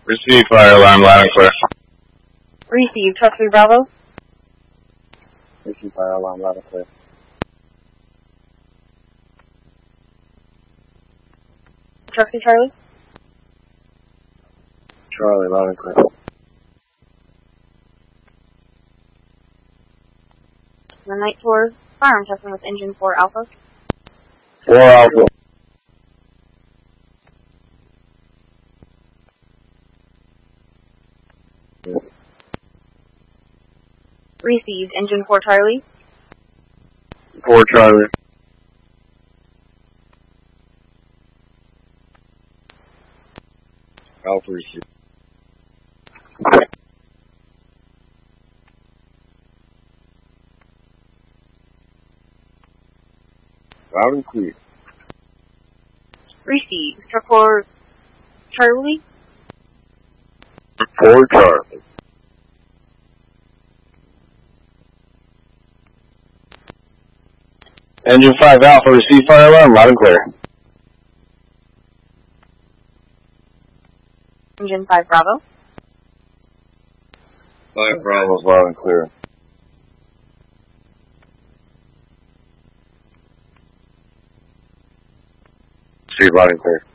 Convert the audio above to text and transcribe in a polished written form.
Receive fire alarm loud and clear. Receive, Truck 3 Bravo. Receive fire alarm loud and clear. Truck 3 Charlie. Charlie, loud and clear. The night tour, firearm testing with engine 4 Alpha. 4 Alpha. Received, engine 4 Charlie. 4 Charlie. Alpha received. Loud and clear. Received, Truck 4 Charlie. 4 Charlie. Engine 5 Alpha, receive fire alarm loud and clear. Engine 5 Bravo. 5 Bravo's loud and clear. Receive loud and clear.